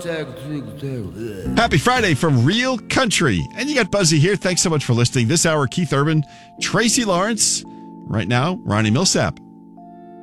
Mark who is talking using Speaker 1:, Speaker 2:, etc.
Speaker 1: Happy Friday from Real Country. And you got Buzzy here. Thanks so much for listening. This hour, Keith Urban, Tracy Lawrence. Right now, Ronnie Millsap.